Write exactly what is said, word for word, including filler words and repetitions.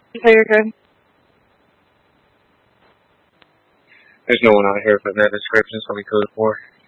So you're good. There's no one out here putting that description, so we code it for.